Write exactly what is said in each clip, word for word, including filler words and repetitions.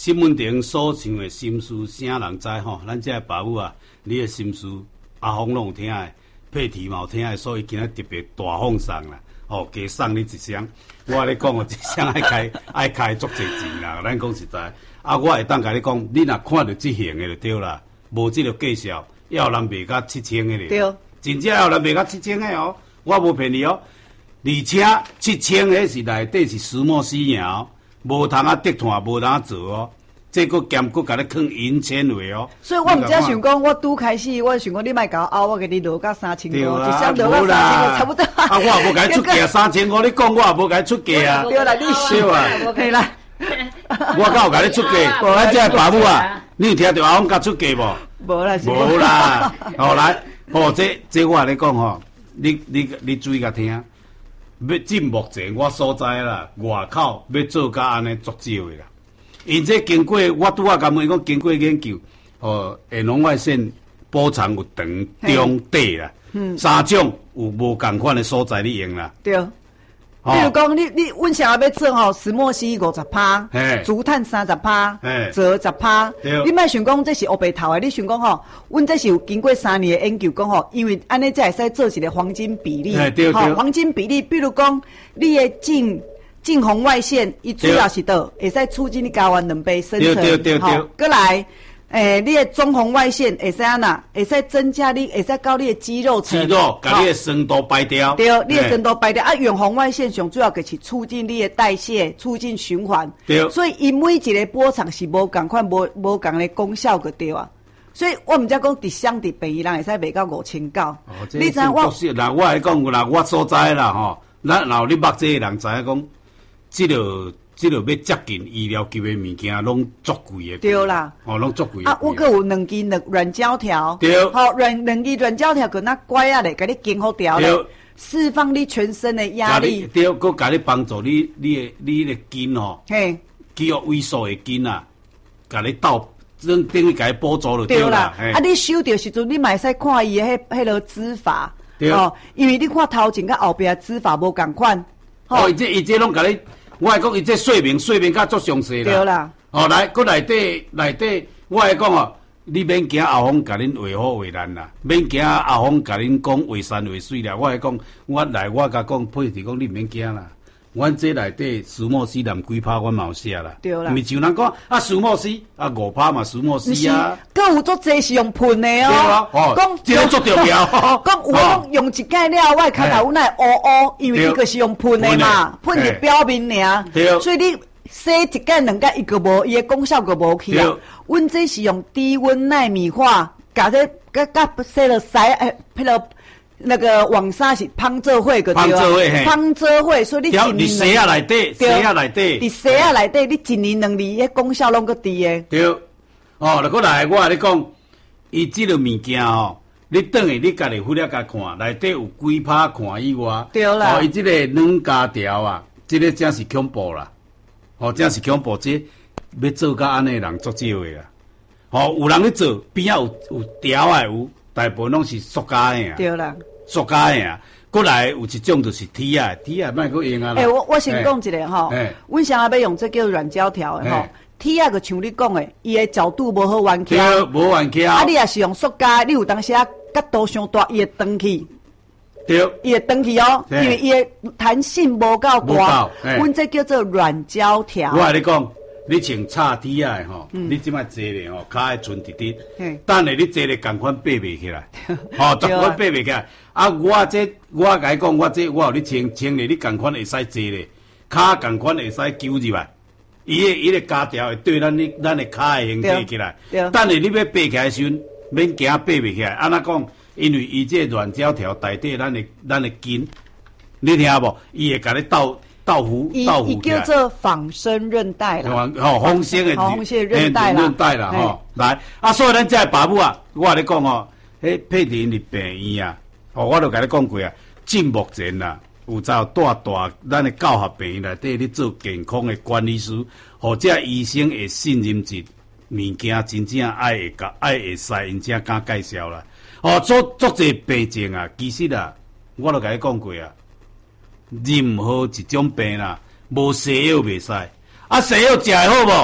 新闻顶所想的心事，啥人知吼？咱这爸母啊，你的心事阿峰拢有听的，配题嘛有听的，所以今仔特别大放送啦。哦，加送你一箱。我咧讲哦，一箱爱开爱开足侪钱啦。咱讲实在，啊，我会当甲你讲，你若看到这型的就对啦，无这个介绍，要人卖到七千的咧。 对， 真正要人卖到七千的哦，我无骗你哦。而且七千的是内底是石墨烯哦，无通啊折断，无通啊做哦。这个兼搁甲你放银纤维哦。 所以我毋只想讲，我拄开始，我想讲你莫甲我凹，我给你落到三千五，一箱落到三千五差不多。 啊，我也无甲你出价三千五，你讲我也无甲你出价啊。 对啦，你对啊， 对啦。 我敢有甲你出价？咱这爸母啊，你有听到阿翁甲出价无？ 无啦， 无啦。好来，哦，这这我咧讲吼，你你你注意甲听。要至目前我所在啦，外口要做甲安尼足少的啦。因这经过我拄仔甲问讲，经过研究，哦，下红外线波长有长、中、短啦，嗯，三种有无共款的所在你用啦。 对。比如讲，你你阮想要要做吼，石墨烯五十趴，竹炭三十趴，锗十趴。你莫想讲这是黑白头的，你想讲吼，阮这是有经过三年的研究讲吼，因为安尼才会使做一个黄金比例。吼，黄金比例，比如讲你的近近红外线，伊主要是倒会使促进你睾丸卵白生成。 对对对对。 过来。诶，你的中红外线会使安那？会使增加你，会使搞你的肌肉层。 肌肉，把你的酸度排掉。 对，你的酸度排掉。啊，远红外线上主要就是促进你的代谢，促进循环。 对。 所以，伊每一个波长是无共款，无无共的功效个对啊。所以我毋才讲伫乡伫便宜人会使卖到五千九。哦， 你知我嗱，我来讲，嗱，我所在啦吼，咱然后你捌这个人知影讲，即个。即落要接近医疗级的物件，拢足贵的。 对啦， 哦，拢足贵的。 啊，我阁有两支软软胶条。 对。 好，软两支软胶条，佮那乖啊咧，甲你紧好调咧，释放你全身的压力。 对，佮甲你帮助你，你的你的筋吼，嘿，肌肉萎缩的筋啊，甲你倒，等等于甲你补助就对啦。 啊，你收着时阵，你嘛会使看伊的迄迄落指法。对。哦，因为你看头前甲后壁指法无共款。 哦，伊这伊这拢甲你。我会讲伊这说明说明较足详细啦。 对啦。 哦，来，搁内底内底，我会讲哦，你免惊阿峰甲恁话好话难啦，免惊阿峰甲恁讲话山话水啦。我会讲，我来我甲讲，配是讲你免惊啦。阮这内底石墨烯含几趴，阮嘛有写啦。 对啦。 毋是像人讲啊，石墨烯啊五趴嘛，石墨烯啊。 佮有足济是用喷的哦。 对啊。哦。讲这个足重要。 讲有讲用一盖了，我骹头有那乌乌，因为伊个是用喷的嘛，喷是表面尔。对。所以你洗一盖两盖，伊个无，伊的功效个无去啊。阮这是用低温纳米化，甲这甲甲洗了洗诶，迄落。那个网纱是芳泽会个对啊，芳泽会，所以你一年你洗啊内底，洗啊内底， 你洗啊内底，你一年两年，迄功效拢个低诶。 对，哦，来过来，我甲你讲，伊即个物件哦，你等下你家己忽略甲看，内底有几趴看以外， 对啦， 哦，伊即个软胶条啊，即个真是恐怖啦，哦，真是恐怖，这要做甲安尼人足少诶啦，哦，有人咧做，边仔有有条诶有。大部分拢是塑胶的啊， 对啦， 塑胶的啊，过来有一种就是铁啊，铁啊莫搁用啊啦。 诶，我我先讲一个吼，阮想要要用这叫软胶条的吼，铁啊，就像你讲的，伊的角度无好弯曲， 无弯曲。 啊，你也是用塑胶，你有当时啊角度伤大，伊会断去。 对， 伊会断去哦，因为伊的弹性无够大，阮这叫做软胶条。 我跟你讲。你穿叉 T 啊吼，嗯、你即摆坐咧吼，骹爱存直直，等下你坐咧共款爬袂起来，吼，共款爬袂起来。啊，我这我甲你讲，我这我互你穿穿咧，你共款会使坐咧，骹共款会使揪入来，伊个伊个胶条会对咱你咱的骹会形成起来。等下你要爬起来时阵，免惊爬袂起来。安怎讲？因为伊这软胶条代替咱的咱的筋，你听无？伊会甲你斗。豆腐，豆腐， 伊叫做仿生韧带啦， 吼，仿生的仿生韧带啦， 韧带啦，吼，来，啊，所以咱这爸母啊，我甲你讲哦，迄配电的病院啊，哦，我都甲你讲过啊，至目前啦，有走带大咱的教学病院内底咧做健康的管理师，或者医生会信任一物件，真正爱会甲爱会使，因才敢介绍啦。哦，做做这病症啊，其实啊，我都甲你讲过啊。任何一种病啦，无西药袂使，啊西药食会好无？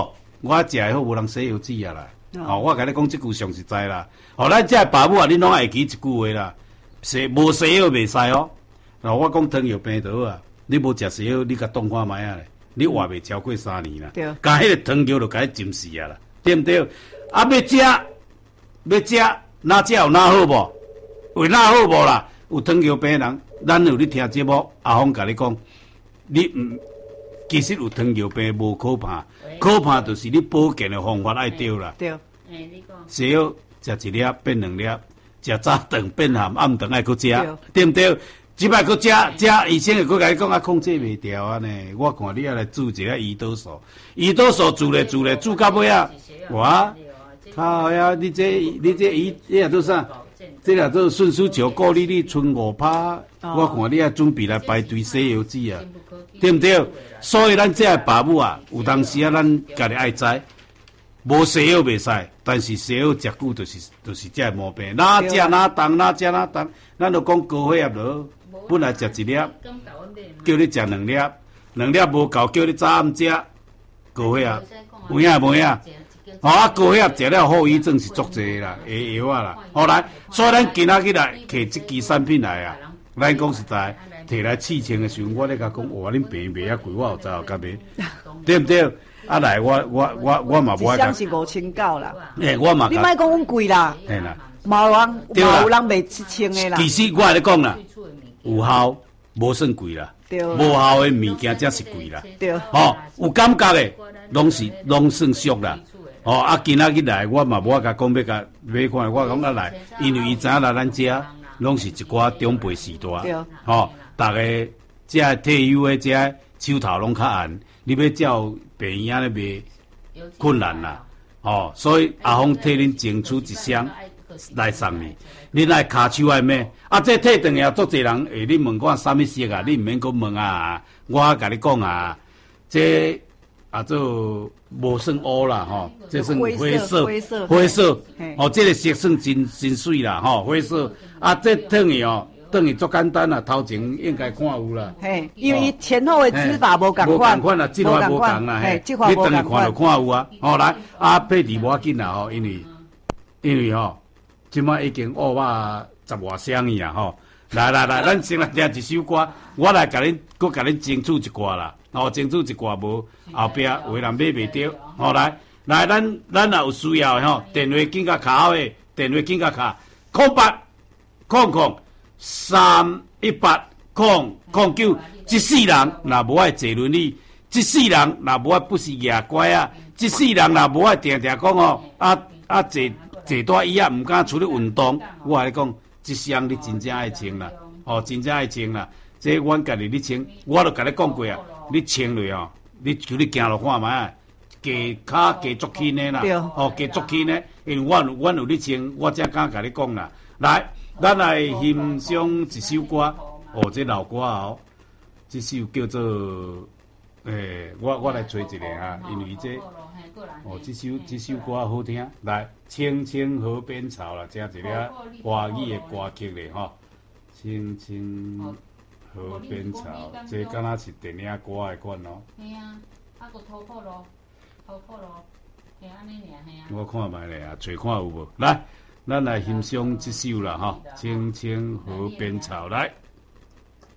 我食的好，无人洗油脂啊啦。哦，我甲你讲即句上实在啦。哦，咱这爸母啊，你拢爱记一句话啦，洗无洗药袂使哦。然后我讲糖尿病倒啊，你无食洗药，你甲冻看卖啊咧，你活袂超过三年啦。对。甲迄个糖尿就甲伊浸死啊啦，对不对？啊，要食，要食，哪食有哪好无？有哪好无啦？有糖尿病人，咱有咧听节目，阿峰甲你讲，你毋。其实有糖尿病无可怕，可怕就是你保健的方法爱对啦。对，诶，你讲，只要食一粒变两粒，食早顿变咸，暗顿爱搁食，对不对？即摆搁食食，医生会搁甲你讲啊，控制袂掉啊呢。我看你啊来煮一个胰岛素，胰岛素煮咧煮咧煮到尾啊，哇，靠呀！你这你这胰你啊做啥？这俩做顺输球鼓励你存五趴，我看你啊准备来排队洗油脂啊。对不对？所以咱这个爸母啊，有当时啊，咱家己爱知，无洗药袂使，但是洗药食久就是就是这个毛病。哪食哪重，哪食哪重，咱就讲高血压咯。本来食一粒，叫你食两粒，两粒无够，叫你早暗食高血压，有影无影？哦，啊高血压食了后遗症是足济啦，下药啊啦。后来，所以咱今仔日来摕这支产品来啊，咱讲实在。摕来试穿的时候，我咧甲讲，哇，恁病袂遐贵，我有知有甲买，对不对？啊来，我我我我嘛无爱讲。一箱是五千九啦。诶，我嘛。你莫讲阮贵啦。嘿啦。嘛有人，嘛有人卖七千的啦。其实我咧讲啦，有效无算贵啦，无效的物件才是贵啦。对。哦，有感觉的，拢是拢算俗啦。哦，啊，今仔日来，我嘛无爱甲讲要甲买看，我讲啊来，因为伊知影来咱遮，拢是一寡长辈时代。对。哦。大家这退休的这手头拢较暗，你要照病院安尼卖困难啦，哦，所以阿峰替恁争取一箱来送你，恁来骹手爱买，啊，这退转也足侪人会你问我啥物色啊，你毋免讲问啊，我甲你讲啊，这啊做无算乌啦吼，这算灰色，灰色，灰色，哦，这个色算真真水啦吼，灰色，啊，这等于哦。等于足简单啦，头前应该看有啦。嘿，因为前后的指法无共款，无共款啦，即块无共啦，嘿，你等于看就看有啊。好来，啊，配置无要紧啦吼，因为因为吼，即摆已经二百十外箱去啊吼。来来来，咱先来听一首歌，我来甲恁，搁甲恁争取一寡啦。哦，争取一寡无后壁有人买袂着。好来，来咱咱若有需要的吼，电话紧甲卡好诶，电话紧甲卡，空八空空。三一八空空九，一世人若无爱坐轮椅，一世人若无爱不是牙乖啊，一世人若无爱定定讲哦，啊啊坐坐大椅啊，毋敢出去运动。我甲你讲，这箱你真正爱穿啦，哦，真正爱穿啦。这阮家己你穿，我都甲你讲过啊，你穿落哦，你就你行落看卖，加骹加足轻的啦，哦，加足轻的，因为阮阮有你穿，我才敢甲你讲啦，来。咱来欣赏一首歌，哦，这老歌哦，这首叫做诶、欸，我我来找一个哈，因为这哦，这首这首歌好听，来，青青河边草啦，这一个华语的歌曲咧吼，青青河边草，这敢若是电影歌的款哦。嘿啊，啊个头壳咯，头壳咯，嘿安尼尔嘿啊。我看卖咧啊，找看有无？来。咱来欣赏这首啦，哈，青青河边草来。